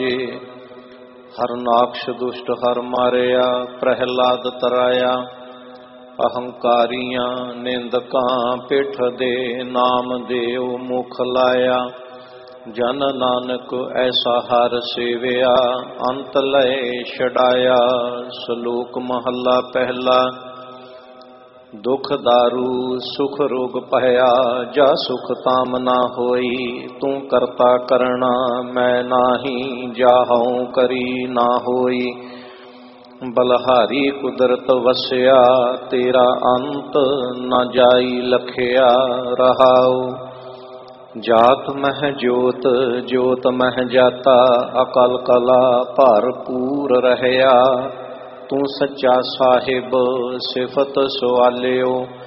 हरनाक्ष दुष्ट हर मारिया, प्रहलाद तराया। अहंकारियां निंदकां पिठ दे, नाम देव मुख लाया। जन नानक ऐसा हर सेविया, अंत लय छड़ाया। श्लोक महला पहला। दुख दारू सुख रोग पहया, जा सुख ताम ना होई। तू करता करना मैं नाही, जाहूं करी ना होई। बलहारी कुदरत वसया, तेरा अंत न जाई लखया। रहाओ जात मह जोत, जोत मह जाता। अकल कला भरपूर रहया। तू सच्चा साहिब सिफत सवालियो,